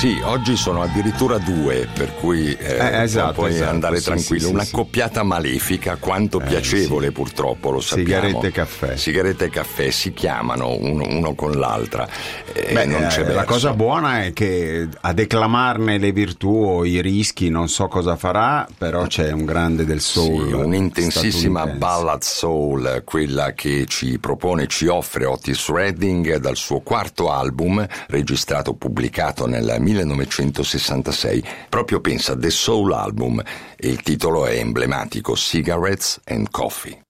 Sì, oggi sono addirittura 2, per cui puoi andare tranquillo. Una coppiata malefica, quanto piacevole purtroppo, lo sappiamo. Sigaretta e caffè si chiamano uno con l'altra. Non c'è verso. La cosa buona è che a declamarne le virtù o i rischi non so cosa farà, però c'è un grande del soul. Sì, un'intensissima ballad soul, quella che ci offre Otis Redding dal suo quarto album, registrato e pubblicato nel 1966. Proprio pensa The Soul Album, e il titolo è emblematico: Cigarettes and Coffee.